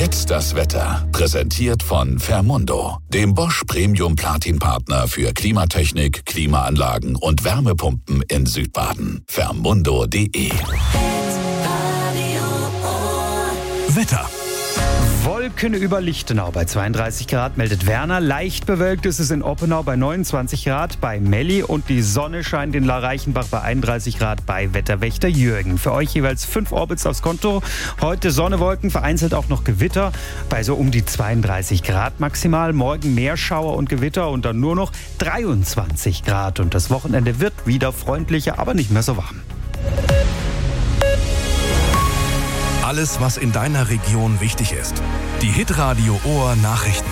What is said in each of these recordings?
Jetzt das Wetter. Präsentiert von Fermundo, dem Bosch Premium Platin Partner für Klimatechnik, Klimaanlagen und Wärmepumpen in Südbaden. Fermundo.de. Wetter. Wolken über Lichtenau bei 32 Grad, meldet Werner. Leicht bewölkt ist es in Oppenau bei 29 Grad, bei Melli, und die Sonne scheint in La Reichenbach bei 31 Grad bei Wetterwächter Jürgen. Für euch jeweils 5 Orbits aufs Konto. Heute Sonne, Wolken, vereinzelt auch noch Gewitter bei so um die 32 Grad maximal. Morgen mehr Schauer und Gewitter und dann nur noch 23 Grad. Und das Wochenende wird wieder freundlicher, aber nicht mehr so warm. Alles, was in deiner Region wichtig ist. Die Hitradio Ohr Nachrichten.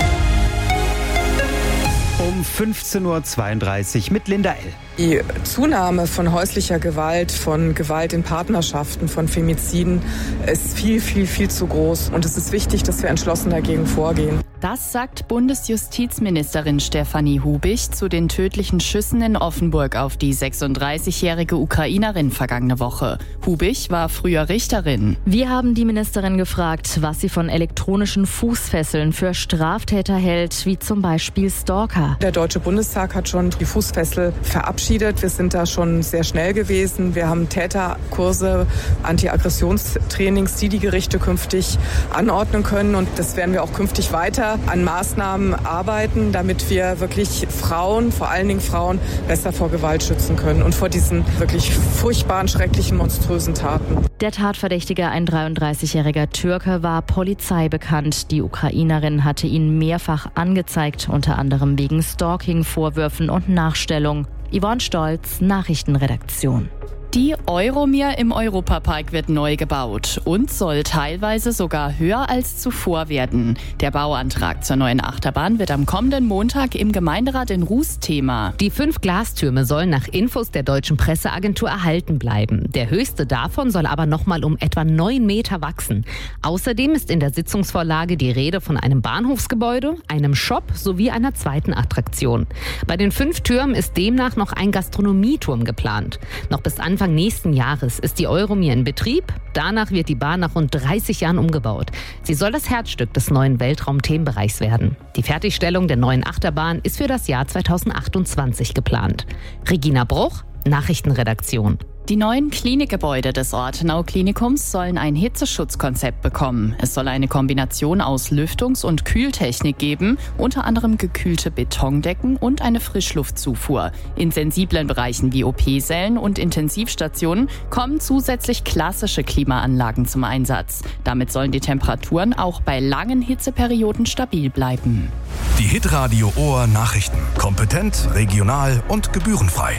Um 15.32 Uhr mit Linda L. Die Zunahme von häuslicher Gewalt, von Gewalt in Partnerschaften, von Femiziden ist viel zu groß. Und es ist wichtig, dass wir entschlossen dagegen vorgehen. Das sagt Bundesjustizministerin Stefanie Hubich zu den tödlichen Schüssen in Offenburg auf die 36-jährige Ukrainerin vergangene Woche. Hubich war früher Richterin. Wir haben die Ministerin gefragt, was sie von elektronischen Fußfesseln für Straftäter hält, wie zum Beispiel Stalker. Der Deutsche Bundestag hat schon die Fußfessel verabschiedet. Wir sind da schon sehr schnell gewesen. Wir haben Täterkurse, Anti-Aggressionstrainings, die Gerichte künftig anordnen können. Und das werden wir auch künftig weiter an Maßnahmen arbeiten, damit wir wirklich Frauen, vor allen Dingen Frauen, besser vor Gewalt schützen können und vor diesen wirklich furchtbaren, schrecklichen, monströsen Taten. Der Tatverdächtige, ein 33-jähriger Türke, war Polizei bekannt. Die Ukrainerin hatte ihn mehrfach angezeigt, unter anderem wegen Stalking-Vorwürfen und Nachstellung. Yvonne Stolz, Nachrichtenredaktion. Die Euromir im Europapark wird neu gebaut und soll teilweise sogar höher als zuvor werden. Der Bauantrag zur neuen Achterbahn wird am kommenden Montag im Gemeinderat in Ruß Thema. Die 5 Glastürme sollen nach Infos der deutschen Presseagentur erhalten bleiben. Der höchste davon soll aber nochmal um etwa 9 Meter wachsen. Außerdem ist in der Sitzungsvorlage die Rede von einem Bahnhofsgebäude, einem Shop sowie einer zweiten Attraktion. Bei den 5 Türmen ist demnach noch ein Gastronomieturm geplant. Noch bis Anfang nächsten Jahres ist die Euromir in Betrieb. Danach wird die Bahn nach rund 30 Jahren umgebaut. Sie soll das Herzstück des neuen Weltraum-Themenbereichs werden. Die Fertigstellung der neuen Achterbahn ist für das Jahr 2028 geplant. Regina Bruch, Nachrichtenredaktion. Die neuen Klinikgebäude des Ortenau-Klinikums sollen ein Hitzeschutzkonzept bekommen. Es soll eine Kombination aus Lüftungs- und Kühltechnik geben, unter anderem gekühlte Betondecken und eine Frischluftzufuhr. In sensiblen Bereichen wie OP-Sälen und Intensivstationen kommen zusätzlich klassische Klimaanlagen zum Einsatz. Damit sollen die Temperaturen auch bei langen Hitzeperioden stabil bleiben. Die Hitradio Ohr Nachrichten. Kompetent, regional und gebührenfrei.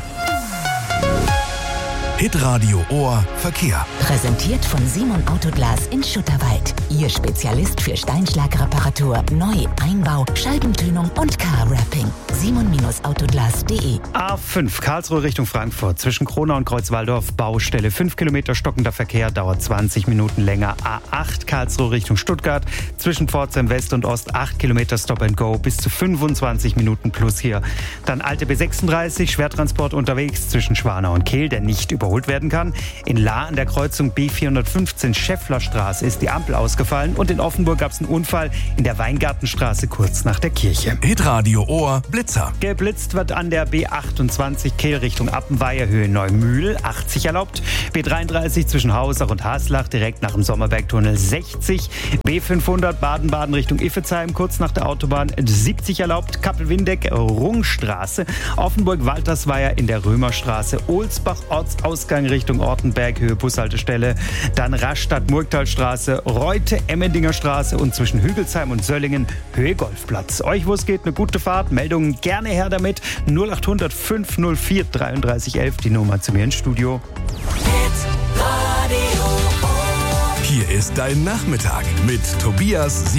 Hitradio Ohr Verkehr. Präsentiert von Simon Autoglas in Schutterwald. Ihr Spezialist für Steinschlagreparatur, Neu-, Einbau, Scheibentönung und Car-Wrapping. Simon-Autoglas.de. A5 Karlsruhe Richtung Frankfurt. Zwischen Kronau und Kreuzwaldorf Baustelle. 5 Kilometer stockender Verkehr, dauert 20 Minuten länger. A8 Karlsruhe Richtung Stuttgart. Zwischen Pforzheim West und Ost 8 Kilometer Stop and Go. Bis zu 25 Minuten plus hier. Dann alte B36 Schwertransport unterwegs zwischen Schwanau und Kehl, der nicht überholt werden kann. In Lahr an der Kreuzung B415 Schäfflerstraße ist die Ampel ausgefallen. Und in Offenburg gab es einen Unfall in der Weingartenstraße kurz nach der Kirche. Hitradio Ohr Blitzer. Geblitzt wird an der B28 Kehl Richtung Appenweier, Höhe Neumühl, 80 erlaubt. B33 zwischen Hausach und Haslach direkt nach dem Sommerbergtunnel 60. B500 Baden-Baden Richtung Iffezheim kurz nach der Autobahn 70 erlaubt. Kappelwindeck Rungstraße. Offenburg-Waltersweier in der Römerstraße. Ohlsbach Ortsausgang Richtung Ortenberg, Höhe Bushaltestelle. Dann Rastatt-Murgtalstraße, Reute-Emmendinger Straße und zwischen Hügelsheim und Söllingen Höhe Golfplatz. Euch, wo es geht, eine gute Fahrt. Meldungen gerne her damit. 0800 504 33 11, die Nummer zu mir ins Studio. Hier ist dein Nachmittag mit Tobias